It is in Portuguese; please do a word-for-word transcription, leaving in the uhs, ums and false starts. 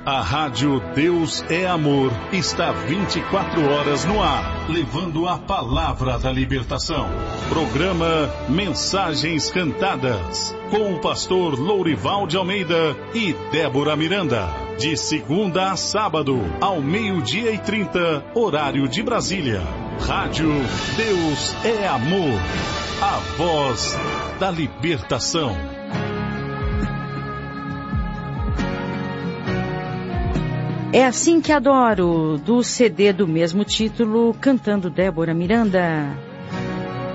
A Rádio Deus é Amor está vinte e quatro horas no ar, levando a palavra da libertação. Programa Mensagens Cantadas, com o pastor Lourival de Almeida e Débora Miranda. De segunda a sábado, ao meio-dia e trinta, horário de Brasília. Rádio Deus é Amor, a voz da libertação. É Assim Que Adoro, do C D do mesmo título, cantando Débora Miranda.